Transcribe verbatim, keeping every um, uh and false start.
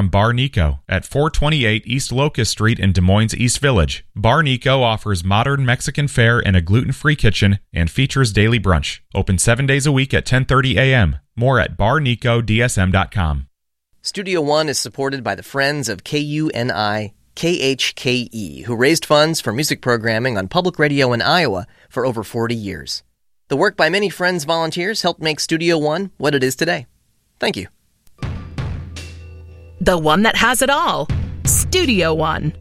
Bar Nico at four twenty-eight East Locust Street in Des Moines East Village. Bar Nico offers modern Mexican fare and a gluten-free kitchen and features daily brunch. Open seven days a week at ten thirty a.m. More at bar nico d s m dot com. Studio One is supported by the Friends of K U N I K H K E, who raised funds for music programming on public radio in Iowa for over forty years. The work by many Friends volunteers helped make Studio One what it is today. Thank you. The one that has it all. Studio One.